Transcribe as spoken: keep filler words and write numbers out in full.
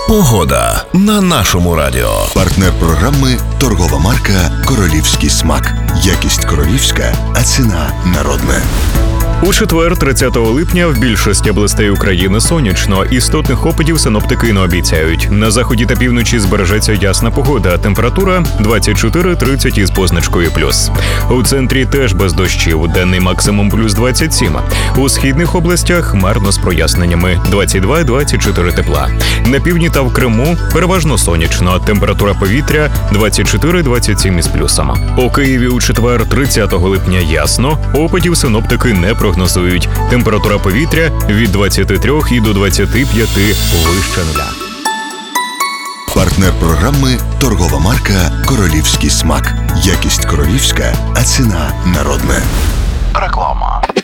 Погода на нашому радіо. Партнер програми – торгова марка «Королівський смак». Якість королівська, а ціна народна. У четвер, тридцятого липня, в більшості областей України сонячно. Істотних опадів синоптики не обіцяють. На заході та півночі збережеться ясна погода. Температура двадцять чотири тридцять із позначкою плюс. У центрі теж без дощів. Денний максимум плюс двадцять сім. У східних областях хмарно з проясненнями. двадцять два двадцять чотири тепла. На півдні та в Криму переважно сонячно. Температура повітря двадцять чотири двадцять сім із плюсом. У Києві у четвер, тридцятого липня ясно. Опадів синоптики не прогнозують. Температура повітря від двадцяти трьох і до двадцяти п'яти вище нуля. Партнер програми – торгова марка «Королівський смак». Якість королівська, а ціна народна. Реклама.